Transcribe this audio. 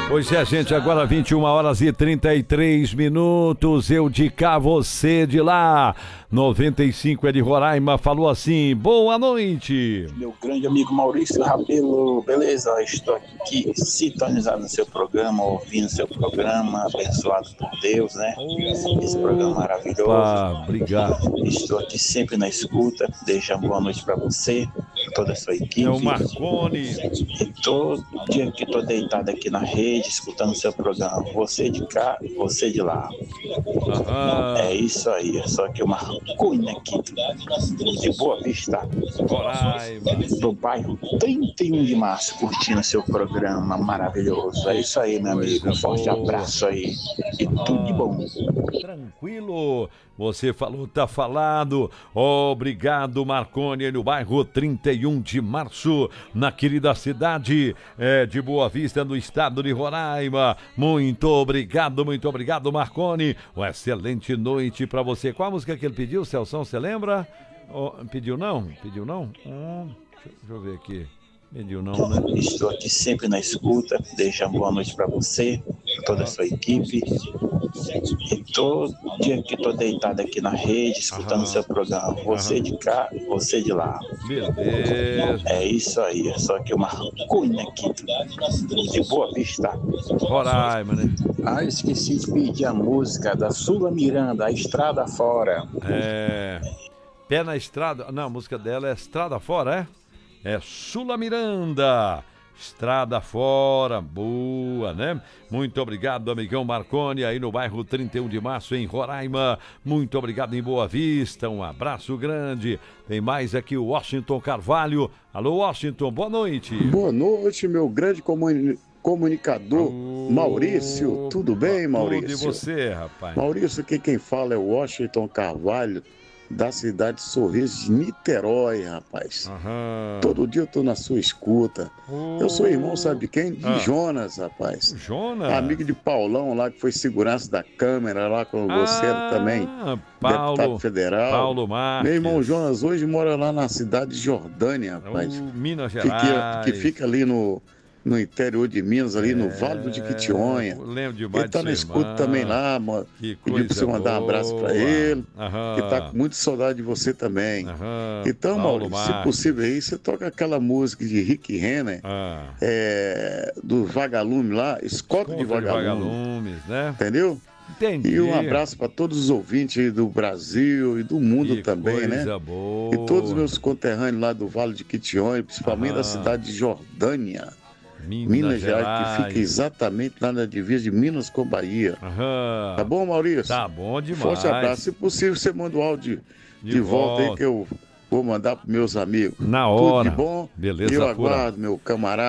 Pois é, gente, agora 21h33. Eu de cá, você de lá. 95 é de Roraima, falou assim: boa noite. Meu grande amigo Maurício Rabelo, beleza? Estou aqui sintonizado no seu programa, ouvindo seu programa, abençoado por Deus, né? Esse programa maravilhoso. Obrigado. Estou aqui sempre na escuta. Deixa uma boa noite para você, toda a sua equipe. É o Marconi. E todo dia que estou deitado aqui na rede, escutando seu programa, você de cá, você de lá. Aham. É isso aí, só que o Marconi aqui de Boa Vista, Roraima. do bairro 31 de março, curtindo seu programa maravilhoso. É isso aí, meu amigo. Um forte abraço aí e tudo de bom. Tranquilo, você falou, tá falado. Obrigado, Marconi, no bairro 31 de março, na querida cidade de Boa Vista, no estado de Roraima. Muito obrigado, Marconi. Uma excelente noite pra você. Qual a música que ele pediu, Celção, você lembra? Oh, pediu não? Deixa eu ver aqui. Pediu não, né? Estou aqui sempre na escuta. Deixa uma boa noite para você, toda a sua equipe. E todo dia que estou deitado aqui na rede, escutando seu programa, você de cá, você de lá. Beleza. É isso aí, só que o Marconi aqui de Boa Vista. Roraima, né? Ah, eu esqueci de pedir a música da Sula Miranda, A Estrada Fora. Pé na estrada. Não, a música dela é Estrada Fora, é Sula Miranda. Estrada Fora, boa, né? Muito obrigado, amigão Marconi, aí no bairro 31 de março, em Roraima. Muito obrigado em Boa Vista, um abraço grande. Tem mais aqui o Washington Carvalho. Alô, Washington, boa noite. Boa noite, meu grande comunicador Maurício. Tudo bem, Maurício? Tudo e você, rapaz? Maurício, aqui quem fala é o Washington Carvalho, da cidade de Sorriso, de Niterói, rapaz. Todo dia eu tô na sua escuta. Eu sou irmão, sabe de quem? De Jonas, rapaz. Jonas? Amigo de Paulão lá, que foi segurança da Câmara lá, quando você era também deputado federal. Paulo Marques. Meu irmão Jonas hoje mora lá na cidade de Jordânia, rapaz. Minas Gerais. Que fica ali no interior de Minas, ali no Vale do Jequitinhonha. Lembro demais. Ele tá na escuta também lá, mano. Pediu pra você mandar um abraço pra ele. Que tá com muita saudade de você também. Então, Maurício, se possível aí, você toca aquela música de Rick Renner, do Vagalume lá, Escolta de Vagalumes, né? Entendeu? Entendi. E um abraço para todos os ouvintes aí do Brasil e do mundo também, né? Boa. E todos os meus conterrâneos lá do Vale de Jequitinhonha, principalmente da cidade de Jordânia. Minas Gerais, que fica exatamente lá na divisa de Minas com Bahia. Tá bom, Maurício? Tá bom demais. Forte abraço. Se possível, você manda o áudio de volta aí que eu vou mandar para meus amigos. Na hora. Tudo de bom. Beleza, eu aguardo, meu camarada.